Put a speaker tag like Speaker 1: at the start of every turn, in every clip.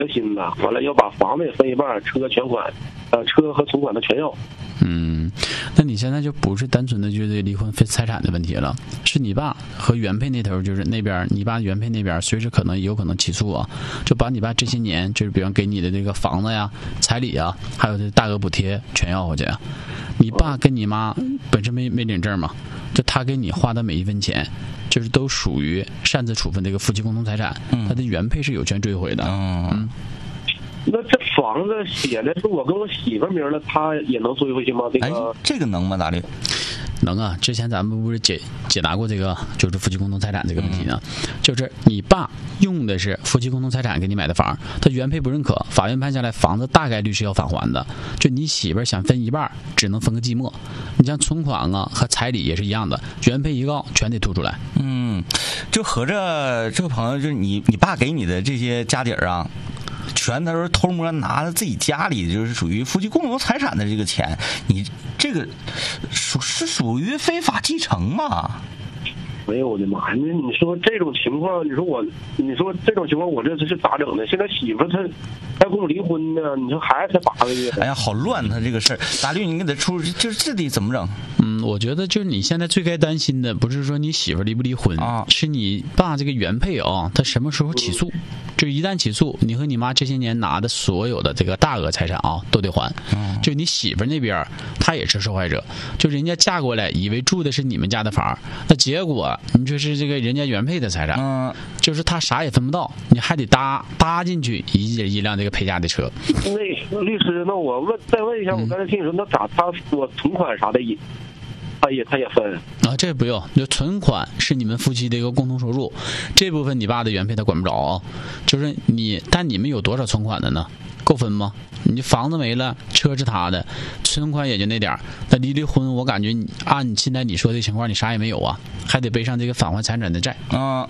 Speaker 1: 新的，完了要把房子也分一半，车全款，车和存款的全要。
Speaker 2: 那你现在就不是单纯的就是离婚分财产的问题了，是你爸和原配那头，就是那边你爸原配那边随时有可能起诉啊，就把你爸这些年就是比方给你的这个房子呀、彩礼啊，还有这大额补贴全要回去啊。你爸跟你妈本身没领证嘛，就他给你花的每一分钱，就是都属于擅自处分这个夫妻共同财产，他的原配是有权追回的。
Speaker 1: 那这房子写的是我跟我媳妇名了，他也能追回去吗？
Speaker 3: 这个能吗？大力？
Speaker 2: 能啊！之前咱们不是解答过这个就是夫妻共同财产这个问题呢？就是你爸用的是夫妻共同财产给你买的房，他原配不认可，法院判下来房子大概率是要返还的。就你媳妇想分一半，只能分个寂寞。你像存款啊和彩礼也是一样的，原配一告全得吐出来。
Speaker 3: 就合着这个朋友就是你爸给你的这些家底儿啊。全都是偷摸拿着自己家里就是属于夫妻共同财产的这个钱，你这个属于非法继承吗？
Speaker 1: 没有，我的妈呀！你说这种情况，你说这种情况，我这是咋整的？现在媳妇她还跟我离婚呢，你说孩子才8个月。
Speaker 3: 哎呀，好乱他这个事儿，大律你给他出，就是这得怎么整？
Speaker 2: 我觉得就是你现在最该担心的，不是说你媳妇离不离婚啊，是你爸这个原配啊，他什么时候起诉？就一旦起诉，你和你妈这些年拿的所有的这个大额财产啊，都得还。就你媳妇那边，她也是受害者。就人家嫁过来，以为住的是你们家的房，那结果你说是这个人家原配的财产，就是他啥也分不到，你还得搭进去一辆这个陪嫁的车。
Speaker 1: 那律师，那我再问一下，我刚才听你说，那咋我存款啥的他也分
Speaker 2: 啊？这不用，就存款是你们夫妻的一个共同收入，这部分你爸的原配他管不着啊。就是但你们有多少存款的呢？够分吗？你房子没了，车是他的，存款也就那点儿。那离婚，我感觉按你现在你说的情况，你啥也没有啊，还得背上这个返还财产的债。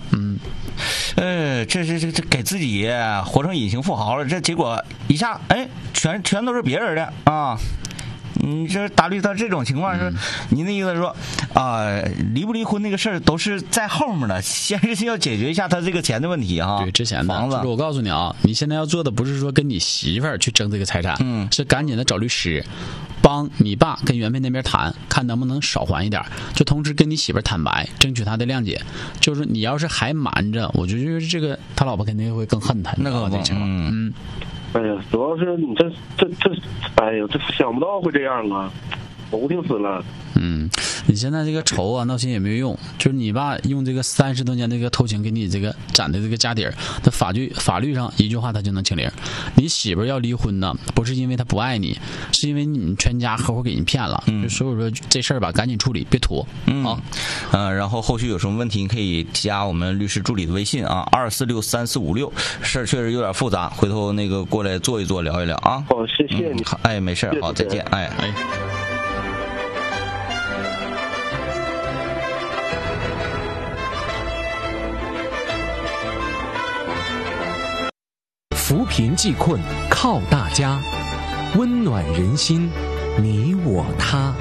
Speaker 3: 这给自己活成隐形富豪了，这结果一下，全都是别人的啊。你这大律到这种情况是，您的意思是说离不离婚那个事儿都是在后面的，先是要解决一下他这个钱的问题啊。
Speaker 2: 对，之前的
Speaker 3: 房子，
Speaker 2: 就是我告诉你啊，你现在要做的不是说跟你媳妇儿去争这个财产，是赶紧的找律师，帮你爸跟原配那边谈，看能不能少还一点，就同时跟你媳妇儿坦白，争取他的谅解。就是你要是还瞒着，我觉得这个他老婆肯定会更恨他。
Speaker 3: 那个
Speaker 2: 情况，
Speaker 1: 哎呀，主要是你这，哎呦，这想不到会这样啊，头疼死了。
Speaker 2: 你现在这个愁啊闹心也没有用，就是你爸用这个30多年这个偷情给你这个攒的这个家底儿，他法律上一句话他就能清零。你媳妇要离婚呢，不是因为他不爱你，是因为你们全家合伙给人骗了。所以说这事儿吧，赶紧处理，别拖
Speaker 3: 然后后续有什么问题，你可以加我们律师助理的微信啊，2463456。事儿确实有点复杂，回头那个过来坐一坐，聊一聊啊。
Speaker 1: 好，谢谢你。
Speaker 3: 没事，好，再见。
Speaker 4: 扶贫济困靠大家，温暖人心，你我他。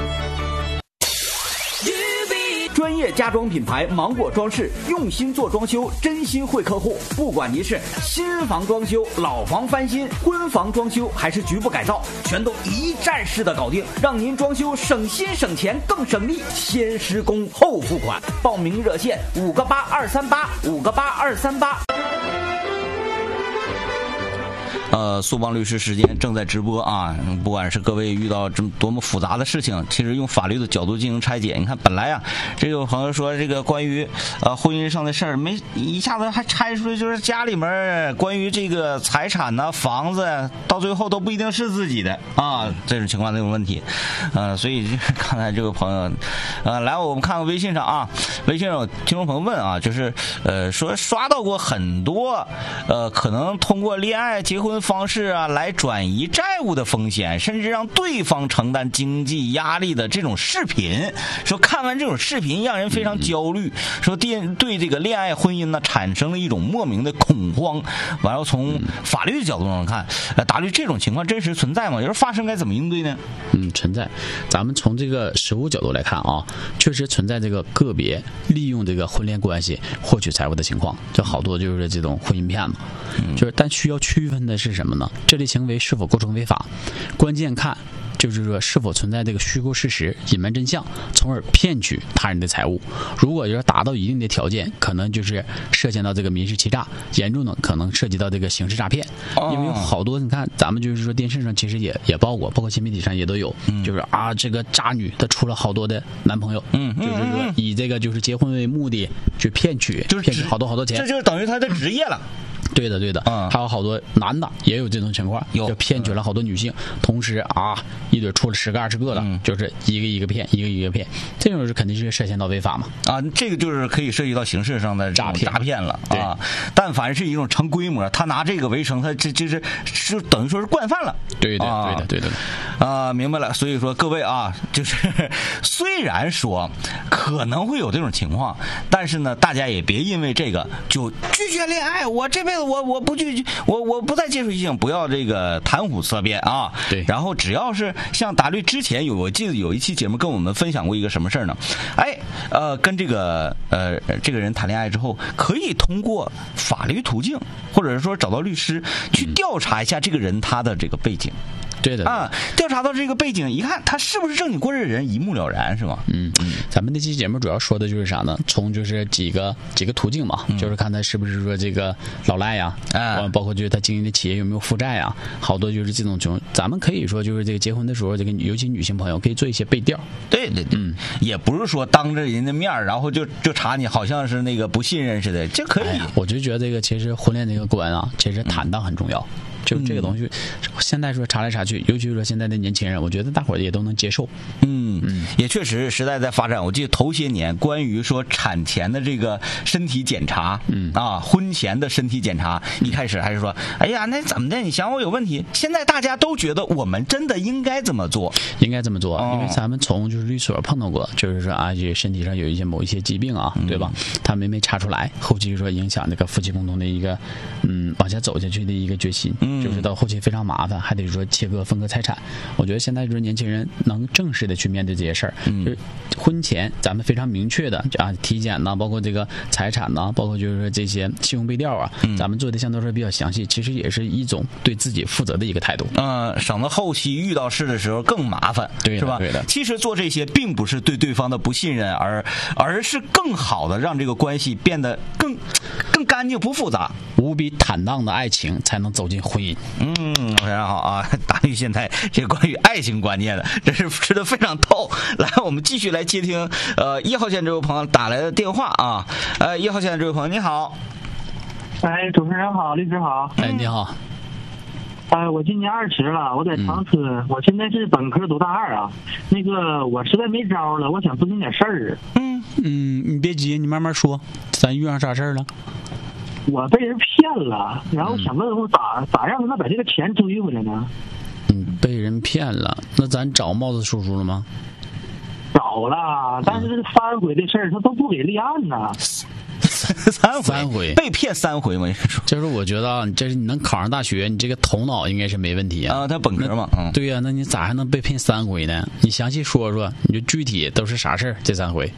Speaker 5: 专业家装品牌芒果装饰，用心做装修，真心惠客户。不管您是新房装修、老房翻新、婚房装修，还是局部改造，全都一站式的搞定，让您装修省心省钱更省力。先施工后付款，报名热线5个8 238 5个8 238。
Speaker 3: 苏邦律师时间正在直播啊！不管是各位遇到这么多么复杂的事情，其实用法律的角度进行拆解。你看，本来啊，这个朋友说这个关于婚姻上的事儿，没一下子还拆出来，就是家里面关于这个财产呐、房子，到最后都不一定是自己的啊，这种情况那种问题，所以刚才这个朋友，来我们看看微信上啊，微信上有听众朋友问啊，就是说刷到过很多可能通过恋爱结婚的方式啊来转移债务的风险，甚至让对方承担经济压力的这种视频，说看完这种视频让人非常焦虑，说对这个恋爱婚姻呢产生了一种莫名的恐慌。完了从法律的角度上看，大律这种情况真实存在吗？要是发生该怎么应对呢？
Speaker 2: 存在。咱们从这个实务角度来看啊，确实存在这个个别利用这个婚恋关系获取财物的情况，就好多就是这种婚姻骗子，就是但需要区分的是什么呢？这类行为是否构成违法，关键看就是说是否存在这个虚构事实、隐瞒真相，从而骗取他人的财物。如果要达到一定的条件，可能就是涉嫌到这个民事欺诈，严重的可能涉及到这个刑事诈骗。因为有好多你看，咱们就是说电视上其实也报过，包括新媒体上也都有，就是这个渣女她出了好多的男朋友，就是说以这个就是结婚为目的去骗取好多钱，
Speaker 3: 这就是等于他的职业了。
Speaker 2: 对的，还有好多男的也有这种情况，就骗取了好多女性，同时一堆出了10个20个的，就是一个一个骗，这种是肯定是涉嫌到违法嘛。
Speaker 3: 这个就是可以涉及到刑事上的诈骗了啊。但凡是一种成规模，他拿这个为生，他就等于说是惯犯了。
Speaker 2: 对的。
Speaker 3: 明白了。所以说各位啊，就是虽然说可能会有这种情况，但是呢，大家也别因为这个就拒绝恋爱。我这辈子我不拒绝，我不再接触异性，不要这个谈虎色变啊。
Speaker 2: 对。
Speaker 3: 然后只要是像达律之前我记得有一期节目跟我们分享过一个什么事儿呢？跟这个人谈恋爱之后，可以通过法律途径，或者是说找到律师去调查一下这个人他的这个背景。
Speaker 2: 对的
Speaker 3: 调查到这个背景，一看他是不是正经过日人，一目了然，是吗？
Speaker 2: 咱们那期节目主要说的就是啥呢？从就是几个途径嘛，就是看他是不是说这个老赖呀，包括就是他经营的企业有没有负债啊，好多就是这种情况。咱们可以说就是这个结婚的时候，这个尤其女性朋友可以做一些背调。
Speaker 3: 对，也不是说当着人的面然后就查你，好像是那个不信任似的，这可以。
Speaker 2: 我就觉得这个其实婚恋这个关其实坦荡很重要。就这个东西，现在说查来查去，尤其是说现在的年轻人，我觉得大伙儿也都能接受。
Speaker 3: 也确实时代在发展。我记得头些年关于说产前的这个身体检查，婚前的身体检查，一开始还是说，哎呀，那怎么的？你想我有问题？现在大家都觉得我们真的应该这么做，
Speaker 2: 因为咱们从就是律所碰到过，就是说身体上有某一些疾病啊，对吧？他们没查出来，后期说影响这个夫妻共同的一个往下走下去的一个决心，就是到后期非常麻烦，还得说切割分割财产。我觉得现在就是年轻人能正式的去面对这些事儿，就是婚前咱们非常明确的体检呢，包括这个财产呢，包括就是说这些信用背调啊，咱们做的相对来说比较详细，其实也是一种对自己负责的一个态度。
Speaker 3: 省得后期遇到事的时候更麻烦，是吧？
Speaker 2: 对的。
Speaker 3: 其实做这些并不是对对方的不信任，而是更好的让这个关系变得更干净不复杂。
Speaker 2: 无比坦荡的爱情才能走进婚姻。
Speaker 3: 非常好啊！大律现在这关于爱情观念的，真是吃得非常透。来，我们继续来接听1号线这位朋友打来的电话啊。1号线这位朋友你好。
Speaker 6: 主持人好，律师好。
Speaker 2: 你好。
Speaker 6: 我今年20了，我在长春，我现在是本科读大2啊。那个我实在没招了，我想咨询点事儿。
Speaker 2: 你别急，你慢慢说，咱遇上啥事儿了？
Speaker 6: 我被人骗了，然后想问问咋让他把这个钱追回来呢？
Speaker 2: 被人骗了，那咱找帽子叔叔了吗？
Speaker 6: 找了，但是这3回的事儿他都不给立案呢。
Speaker 3: 3回被骗3回吗？
Speaker 2: 就是我觉得这是你能考上大学，你这个头脑应该是没问题啊。
Speaker 3: 他本科嘛。
Speaker 2: 对呀，那你咋还能被骗3回呢？你详细说说，你就具体都是啥事儿？这3回。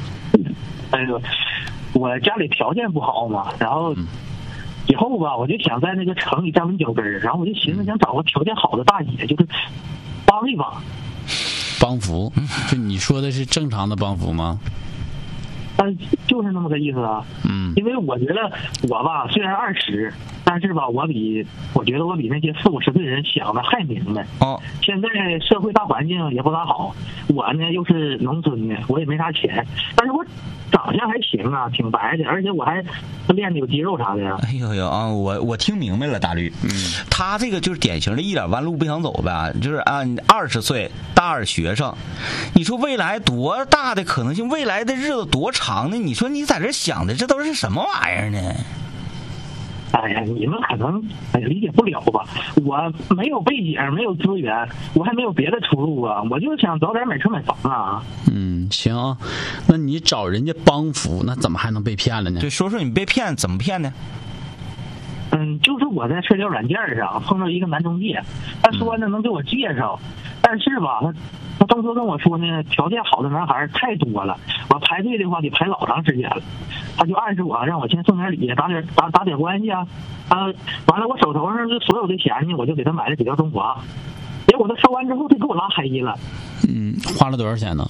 Speaker 6: 我家里条件不好嘛，然后以后吧，我就想在那个城里站稳脚跟儿，然后我就寻思想找个条件好的大姐，就是帮一帮。
Speaker 2: 帮扶？就你说的是正常的帮扶吗？
Speaker 6: 就是那么个意思啊。因为我觉得我吧，虽然20，但是吧，我觉得我比那些40、50岁人想的还明白。现在社会大环境也不咋好，我呢又是农村的，我也没啥钱，但是我长相还行啊，挺白的，而且我还练的有肌肉啥的呀。
Speaker 3: 我听明白了，大律。他这个就是典型的一点弯路不想走呗，就是按20岁大2学生，你说未来多大的可能性，未来的日子多长呢？你说你在这想的这都是什么玩意儿呢？
Speaker 6: 哎呀，你们可能理解不了吧？我没有背景，没有资源，我还没有别的出路啊！我就想早点买车买房啊。
Speaker 2: 行，那你找人家帮扶，那怎么还能被骗了呢？
Speaker 3: 对，说说你被骗怎么骗的？
Speaker 6: 就是我在社交软件上碰到一个男中介，他说呢能给我介绍，但是吧，他当初跟我说呢，条件好的男孩太多了，我排队的话得排老长时间了。他就暗示我让我先送点礼，打点关系啊。完了我手头上这所有的钱呢，我就给他买了几条中华。结果他收完之后，他给我拉黑了。
Speaker 2: 花了多少钱呢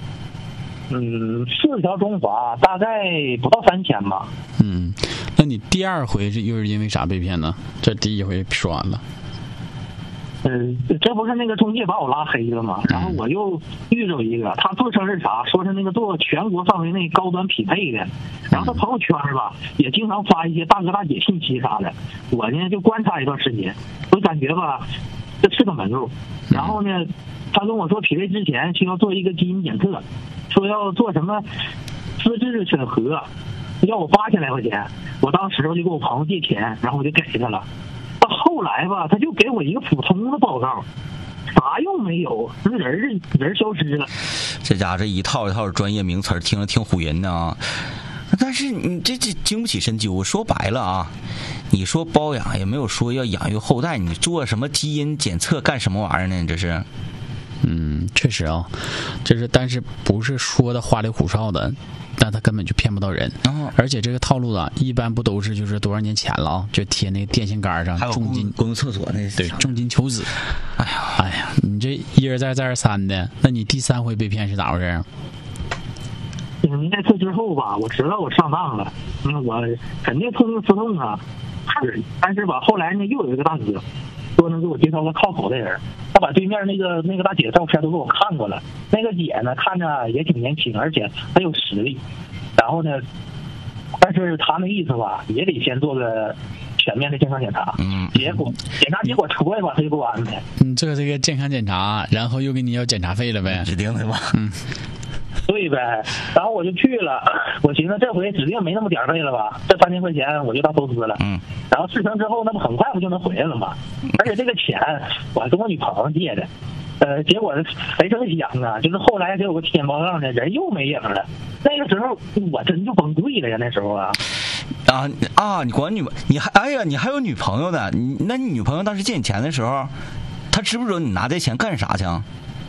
Speaker 6: ？4条中华，大概不到3000吧。
Speaker 2: 那你第二回又是因为啥被骗呢？这第一回说完了。
Speaker 6: 这不是那个中介把我拉黑了吗？然后我又遇着一个，他自称是啥，说是那个做全国范围内高端匹配的，然后他朋友圈吧也经常发一些大哥大姐信息啥的。我呢就观察一段时间，我感觉吧这是个门路。然后呢，他跟我说匹配之前需要做一个基因检测，说要做什么资质审核，要我8000来块钱。我当时我就给我朋友借钱，然后我就给他了。到后来吧，他就给我一个普通的报告，啥用没有，人消失了。
Speaker 3: 这家伙这一套一套专业名词听着挺唬人的啊。但是你这经不起深究。说白了啊，你说包养也没有说要养育后代，你做什么基因检测干什么玩意儿呢？这是。
Speaker 2: 确实啊，但是不是说的花里胡哨的，但他根本就骗不到人。而且这个套路啊，一般不都是就是多少年前了啊，就贴那个电线杆上重金
Speaker 3: 公共厕所那，
Speaker 2: 对，重金求子。哎呀，你这一而再再而三的，那你第3回被骗是咋回事？
Speaker 6: 那次之后吧，我知道我上当了，我肯定痛定思痛啊。但是吧，后来呢，又有一个大哥说能给我介绍个靠谱的人，他把对面那个大姐的照片都给我看过了。那个姐呢，看着也挺年轻，而且很有实力。然后呢，但是他那意思吧，也得先做个全面的健康检查。检查结果出来吧，他就给我安排。
Speaker 2: 这个健康检查，然后又给你要检查费了呗？
Speaker 3: 指定的吧？
Speaker 6: 对呗，然后我就去了，我寻思这回指定没那么点费了吧，这3000块钱我就当投资了。然后事成之后，那不很快不就能回来了吗？而且这个钱我还跟我女朋友借的，结果谁成想啊，就是后来给我个体检报告呢，人又没影了。那个时候我真就崩溃了呀，那时候
Speaker 3: 你管你还有女朋友的？那你女朋友当时借你钱的时候，她知不知道你拿这钱干啥去啊？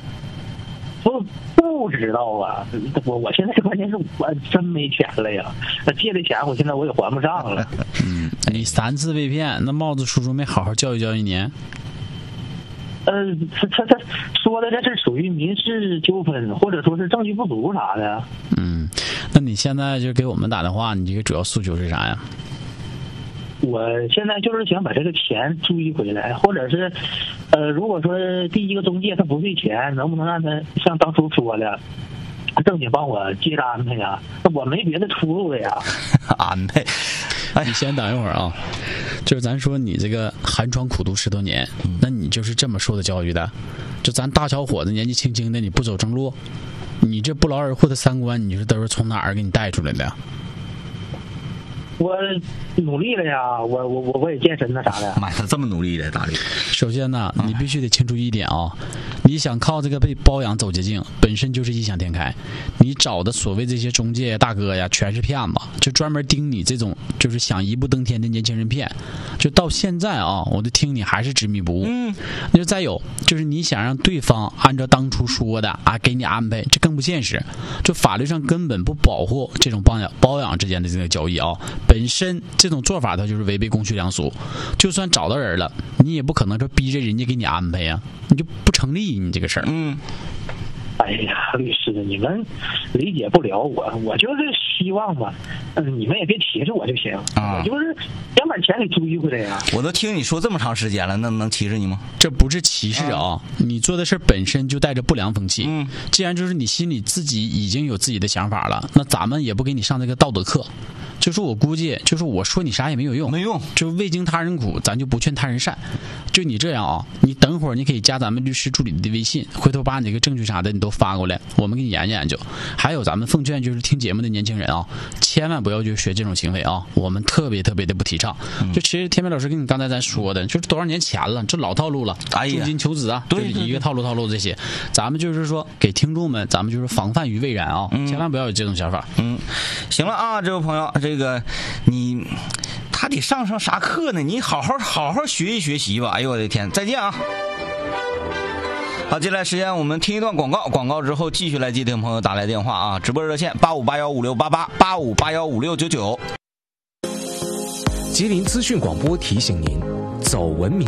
Speaker 6: 不知道啊，我现在关键是我真没钱了呀，借的钱我也还不上了。
Speaker 2: 你3次被骗，那帽子叔叔没好好教育教育你？
Speaker 6: 他说的这是属于民事纠纷，或者说是证据不足啥的。
Speaker 2: 那你现在就给我们打电话，你这个主要诉求是啥呀？
Speaker 6: 我现在就是想把这个钱追回来，或者是，如果说第一个中介他不退钱，能不能让他像当初说的，正经帮我接着安排呀？我没别的出路了呀。
Speaker 3: 安排，
Speaker 2: 你先等一会儿啊。就是咱说你这个寒窗苦读10多年，那你就是这么受的教育的？就咱大小伙子年纪轻轻的，你不走正路，你这不劳而获的3观，你说都是从哪儿给你带出来的？
Speaker 6: 我努力了呀，我也健身那啥的。
Speaker 3: 妈，他这么努力的，大力。
Speaker 2: 首先呢，你必须得清楚一点啊，你想靠这个被包养走捷径，本身就是异想天开。你找的所谓这些中介大哥呀，全是骗子，就专门盯你这种就是想一步登天的年轻人骗。就到现在啊，我就听你还是执迷不悟。那就再有就是你想让对方按照当初说的啊给你安排，这更不现实。就法律上根本不保护这种包养之间的这个交易啊。本身这种做法它就是违背公序良俗，就算找到人了，你也不可能说逼着人家给你安排呀，你就不成立你这个事儿。
Speaker 6: 哎呀，律师，你们理解不了我就是希望吧，你们也别歧视我就行，我就是想把钱给追回来呀。
Speaker 3: 我都听你说这么长时间了，那能歧视你吗？
Speaker 2: 这不是歧视啊，你做的事本身就带着不良风气。既然就是你心里自己已经有自己的想法了，那咱们也不给你上这个道德课。就是我估计，就是我说你啥也没有用，就是未经他人苦，咱就不劝他人善。就你这样啊，你等会儿你可以加咱们律师助理的微信，回头把你这个证据啥的你都发过来，我们给你研究研究。还有咱们奉劝就是听节目的年轻人啊，千万不要去学这种行为啊，我们特别特别的不提倡。就其实天明老师跟你刚才咱说的，就是多少年前了，这老套路了，重金求子啊，
Speaker 3: 对，
Speaker 2: 一个套路这些，咱们就是说给听众们，咱们就是防范于未然啊，千万不要有这种想法。
Speaker 3: 行了啊，这位朋友，这个他得上啥课呢？你好好学习吧。哎呦我的天，再见啊！好，接下来时间我们听一段广告，广告之后继续来接听朋友打来电话啊，直播热线85815688，85815699。
Speaker 4: 吉林资讯广播提醒您，走文明。